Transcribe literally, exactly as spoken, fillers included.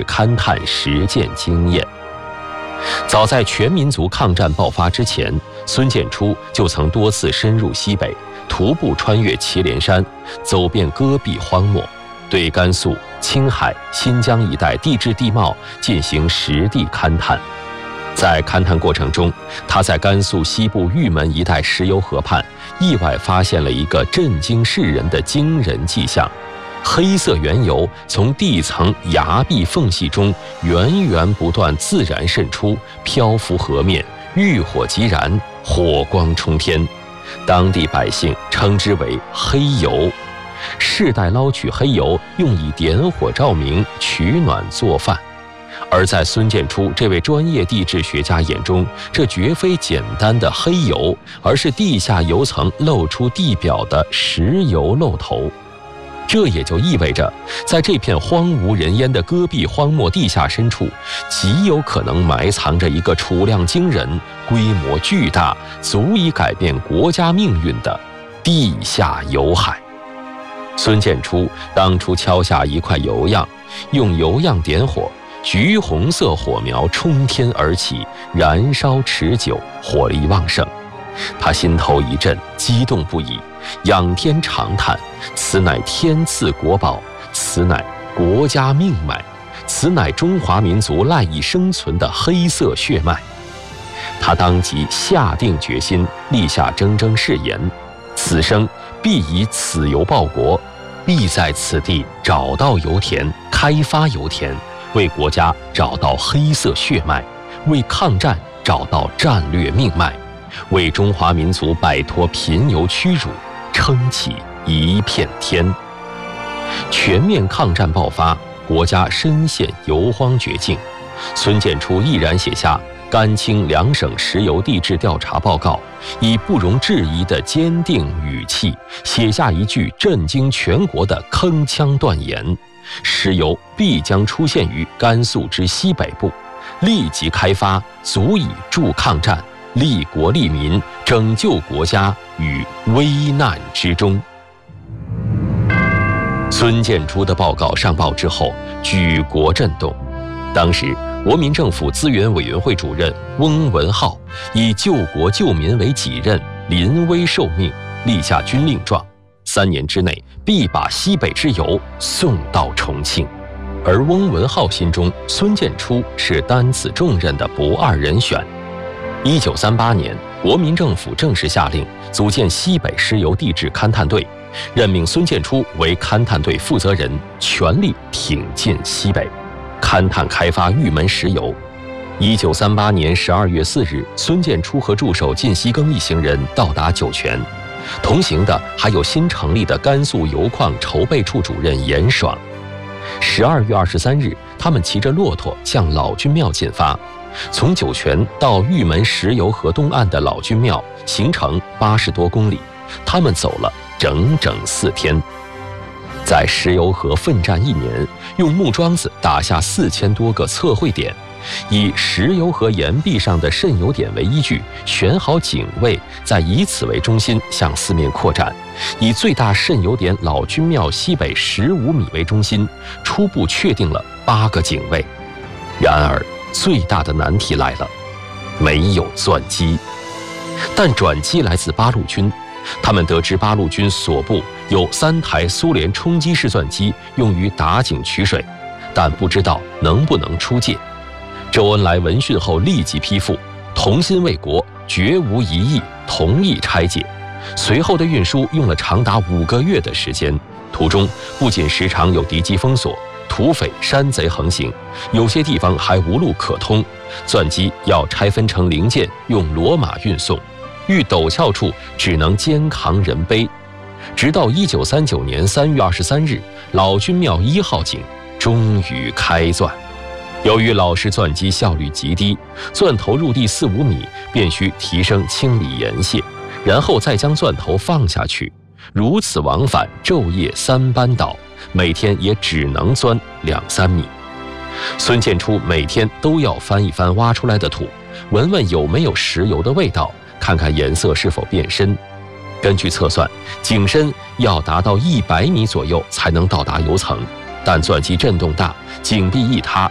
勘探实践经验。早在全民族抗战爆发之前，孙建初就曾多次深入西北，徒步穿越祁连山，走遍戈壁荒漠，对甘肃、青海、新疆一带地质地貌进行实地勘探。在勘探过程中，他在甘肃西部玉门一带石油河畔意外发现了一个震惊世人的惊人迹象：黑色原油从地层崖壁缝隙中源源不断自然渗出，漂浮河面，遇火即燃，火光冲天。当地百姓称之为黑油，世代捞取黑油，用以点火照明、取暖做饭。而在孙建初这位专业地质学家眼中，这绝非简单的黑油，而是地下油层露出地表的石油漏头。这也就意味着，在这片荒无人烟的戈壁荒漠地下深处，极有可能埋藏着一个储量惊人、规模巨大、足以改变国家命运的地下油海。孙建初当初敲下一块油样，用油样点火，橘红色火苗冲天而起，燃烧持久，火力旺盛。他心头一震，激动不已，仰天长叹：此乃天赐国宝，此乃国家命脉，此乃中华民族赖以生存的黑色血脉。他当即下定决心，立下铮铮誓言：此生必以此油报国，必在此地找到油田，开发油田，为国家找到黑色血脉，为抗战找到战略命脉，为中华民族摆脱贫油屈辱撑起一片天。全面抗战爆发，国家深陷油荒绝境，孙建初毅然写下甘青两省石油地质调查报告，以不容置疑的坚定语气写下一句震惊全国的铿锵断言：石油必将出现于甘肃之西北部，立即开发，足以助抗战，利国利民，拯救国家于危难之中。孙建初的报告上报之后，举国震动。当时国民政府资源委员会主任翁文灏以救国救民为己任，临危受命，立下军令状，三年之内必把西北之油送到重庆。而翁文灏心中，孙建初是担此重任的不二人选。一九三八年，国民政府正式下令组建西北石油地质勘探队，任命孙建初为勘探队负责人，全力挺进西北，勘探开发玉门石油。一九三八年十二月四日，孙建初和助手靳锡庚一行人到达酒泉，同行的还有新成立的甘肃油矿筹备处主任严爽。十二月二十三日，他们骑着骆驼向老君庙进发。从酒泉到玉门石油河东岸的老君庙，行程八十多公里，他们走了整整四天。在石油河奋战一年，用木桩子打下四千多个测绘点，以石油河岩壁上的渗油点为依据，选好警卫，再以此为中心向四面扩展，以最大渗油点老君庙西北十五米为中心，初步确定了八个警卫。然而最大的难题来了，没有钻机。但转机来自八路军，他们得知八路军所部有三台苏联冲击式钻机用于打井取水，但不知道能不能出界。周恩来闻讯后立即批复，同心为国，绝无异议，同意拆解。随后的运输用了长达五个月的时间，途中不仅时常有敌机封锁，土匪山贼横行，有些地方还无路可通，钻机要拆分成零件用骡马运送，遇陡峭处只能肩扛人背。直到一九三九年三月二十三日，老君庙一号井终于开钻。由于老式钻机效率极低，钻头入地四五米便需提升清理盐屑，然后再将钻头放下去，如此往返，昼夜三班倒，每天也只能钻两三米。孙建初每天都要翻一翻挖出来的土，闻闻有没有石油的味道，看看颜色是否变深。根据测算，井深要达到一百米左右才能到达油层，但钻机震动大，井壁一塌，